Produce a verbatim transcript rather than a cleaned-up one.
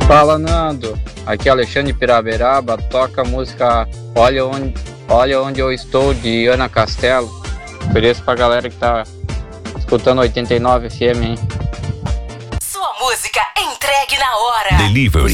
Fala, Nando. Aqui é Alexandre Piraberaba. Toca a música Olha Onde, Olha Onde Eu Estou, de Ana Castelo. Ofereço pra galera que tá escutando oitenta e nove F M, hein? Sua música entregue na hora. Delivery.